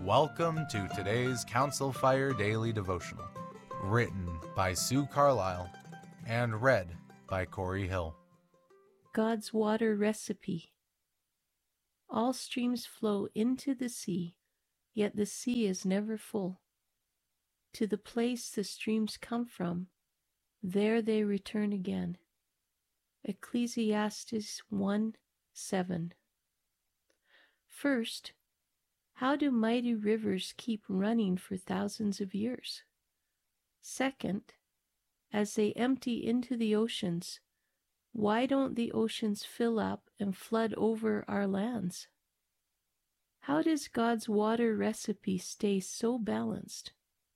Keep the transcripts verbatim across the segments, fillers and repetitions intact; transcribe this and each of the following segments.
Welcome to today's Council Fire Daily Devotional, written by Sue Carlisle and read by Corey Hill. God's water recipe. All streams flow into the sea, yet the sea is never full. To the place the streams come from, there they return again. Ecclesiastes one seven. First, how do mighty rivers keep running for thousands of years? Second, as they empty into the oceans, why don't the oceans fill up and flood over our lands? How does God's water recipe stay so balanced?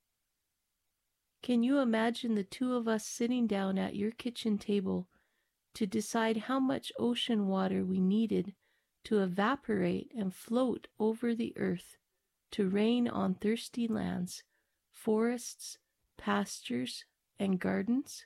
Can you imagine the two of us sitting down at your kitchen table to decide how much ocean water we needed to evaporate and float over the earth to rain on thirsty lands, forests, pastures, and gardens?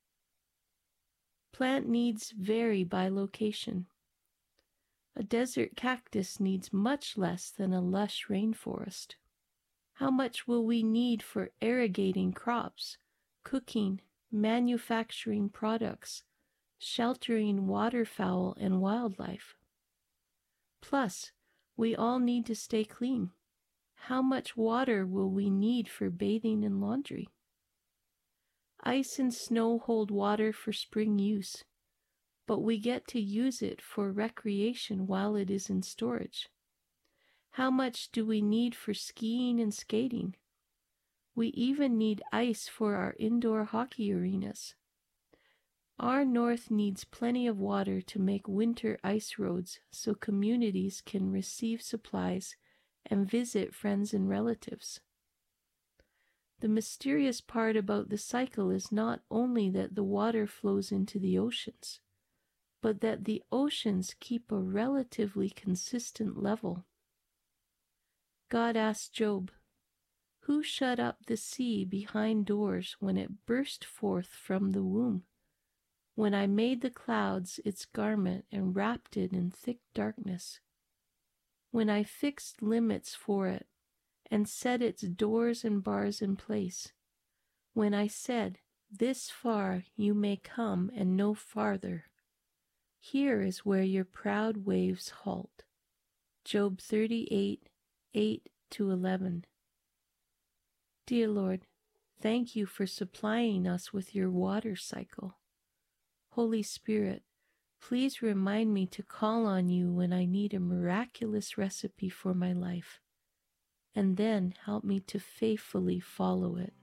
Plant needs vary by location. A desert cactus needs much less than a lush rainforest. How much will we need for irrigating crops, cooking, manufacturing products, sheltering waterfowl and wildlife? Plus, we all need to stay clean. How much water will we need for bathing and laundry? Ice and snow hold water for spring use, but we get to use it for recreation while it is in storage. How much do we need for skiing and skating? We even need ice for our indoor hockey arenas. Our north needs plenty of water to make winter ice roads so communities can receive supplies and visit friends and relatives. The mysterious part about the cycle is not only that the water flows into the oceans, but that the oceans keep a relatively consistent level. God asked Job, "Who shut up the sea behind doors when it burst forth from the womb? When I made the clouds its garment and wrapped it in thick darkness? When I fixed limits for it and set its doors and bars in place? When I said, 'This far you may come and no farther. Here is where your proud waves halt.'" Job thirty-eight, eight to eleven. Dear Lord, thank you for supplying us with your water cycle. Holy Spirit, please remind me to call on you when I need a miraculous recipe for my life, and then help me to faithfully follow it.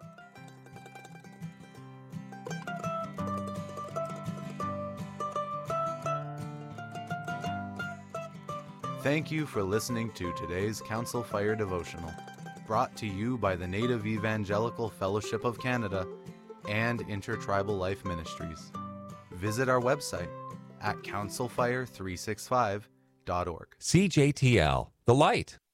Thank you for listening to today's Council Fire Devotional, brought to you by the Native Evangelical Fellowship of Canada and Intertribal Life Ministries. Visit our website at council fire three sixty-five dot org. C J T L, The Light.